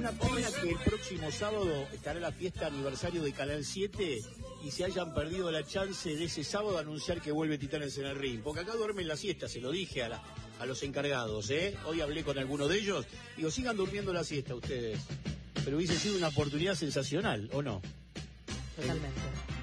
una pena que el próximo sábado estará la fiesta aniversario de Canal 7 y se hayan perdido la chance de ese sábado anunciar que vuelve Titanes en el ring. Porque acá duermen la siesta, se lo dije a los encargados, ¿eh? Hoy hablé con alguno de ellos. Digo, sigan durmiendo la siesta ustedes. Pero hubiese sido una oportunidad sensacional, ¿o no? Totalmente.